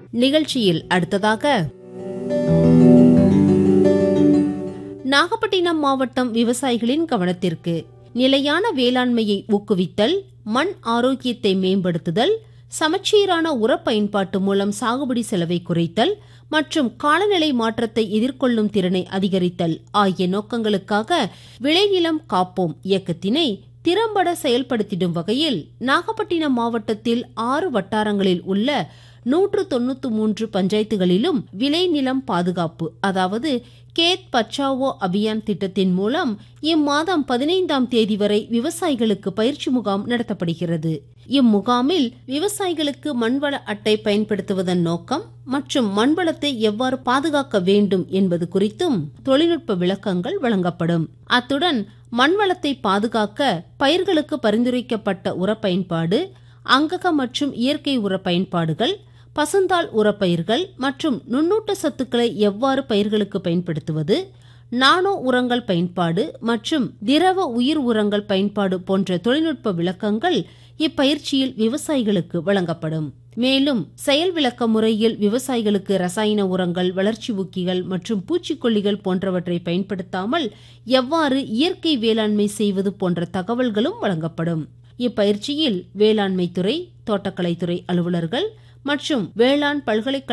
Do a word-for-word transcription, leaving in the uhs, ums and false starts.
நிகழ்ச்சியில் அடுத்ததாக நாகப்பட்டினம் மாவட்டம் விவசாயிகளின் கவனத்திற்கு நிலையான வேளாண்மையை ஊக்குவித்தல், மண் ஆரோக்கியத்தை மேம்படுத்துதல், சமச்சீரான உர பயன்பாட்டு மூலம் சாகுபடி செலவை குறைத்தல் மற்றும் காலநிலை மாற்றத்தை எதிர்கொள்ளும் திறனை அதிகரித்தல் ஆகிய நோக்கங்களுக்காக விளைநிலம் காப்போம் இயக்கத்தினை திறம்பட செயல்படுத்திடும் வகையில் நாகப்பட்டினம் மாவட்டத்தில் ஆறு வட்டாரங்களில் உள்ள நூற்று தொன்னூத்தி மூன்று பஞ்சாயத்துகளிலும் விளைநிலம் பாதுகாப்பு அதாவது கேத் பச்சாவோ அபியான் திட்டத்தின் மூலம் இம்மாதம் பதினைந்தாம் தேதி வரை விவசாயிகளுக்கு பயிற்சி முகாம் நடத்தப்படுகிறது. இம்முகாமில் விவசாயிகளுக்கு மண்வள அட்டை பயன்படுத்துவதன் நோக்கம் மற்றும் மண்வளத்தை எவ்வாறு பாதுகாக்க வேண்டும் என்பது குறித்தும் தொழில்நுட்ப விளக்கங்கள் வழங்கப்படும். அத்துடன் மண்வளத்தை பாதுகாக்க பயிர்களுக்கு பரிந்துரைக்கப்பட்ட உர பயன்பாடு, அங்கக மற்றும் இயற்கை உர பயன்பாடுகள், பசுந்தாள் உரப்பயிர்கள் மற்றும் நுண்ணூட்ட சத்துக்களை எவ்வாறு பயிர்களுக்கு பயன்படுத்துவது, நானோ உரங்கள் பயன்பாடு மற்றும் திரவ உயிர் உரங்கள் பயன்பாடு போன்ற தொழில்நுட்ப விளக்கங்கள் இப்பயிற்சியில் விவசாயிகளுக்கு வழங்கப்படும். மேலும் செயல் விளக்க முறையில் விவசாயிகளுக்கு ரசாயன உரங்கள், வளர்ச்சி ஊக்கிகள் மற்றும் பூச்சிக்கொல்லிகள் போன்றவற்றை பயன்படுத்தாமல் எவ்வாறு இயற்கை வேளாண்மை செய்வது போன்ற தகவல்களும் வழங்கப்படும். இப்பயிற்சியில் வேளாண்மை துறை, தோட்டக்கலைத்துறை அலுவலர்கள் மற்றும் வேளாண் பல்கலைக்கழக